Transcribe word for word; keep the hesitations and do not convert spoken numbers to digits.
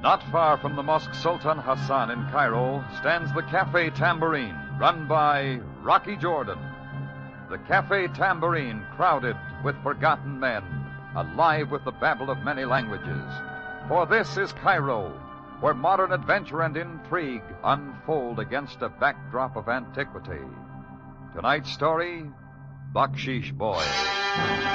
Not far from the Mosque Sultan Hassan in Cairo stands the Cafe Tambourine, run by Rocky Jordan. The Cafe Tambourine, crowded with forgotten men, alive with the babble of many languages. For this is Cairo, where modern adventure and intrigue unfold against a backdrop of antiquity. Tonight's story, Bakshish Boy.